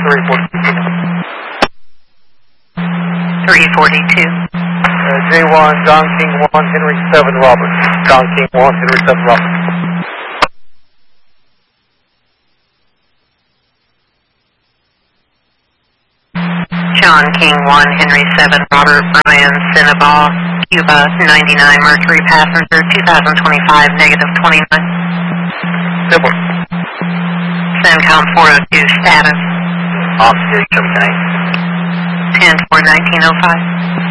342. J1, John King 1, Henry 7, Robert. John King 1, Henry 7, Robert. John King 1, Henry 7, Robert, Brian, Cinnaball, Cuba, 99, Mercury, passenger, 2025, negative 29. Simple. CENTCOM 402, status. Oxygen, 10-4-1905.